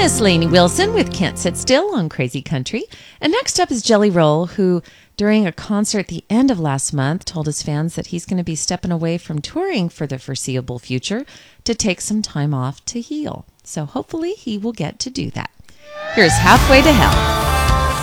Miss Lainey Wilson with Can't Sit Still on Crazy Country. And next up is Jelly Roll, who during a concert at the end of last month told his fans that he's going to be stepping away from touring for the foreseeable future to take some time off to heal. So hopefully he will get to do that. Here's Halfway to Hell.